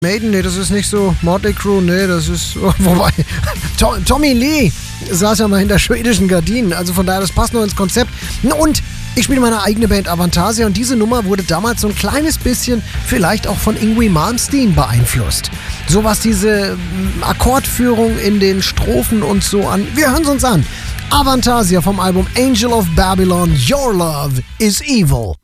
Maiden, nee, das ist nicht so. Motley Crue, nee, das ist. Wobei, Tommy Lee saß ja mal hinter schwedischen Gardinen. Also von daher, das passt noch ins Konzept. Und ich spiele meine eigene Band Avantasia und diese Nummer wurde damals so ein kleines bisschen vielleicht auch von Yngwie Malmsteen beeinflusst. So was diese Akkordführung in den Strophen und so an. Wir hören es uns an. Avantasia vom Album Angel of Babylon, Your Love is Evil.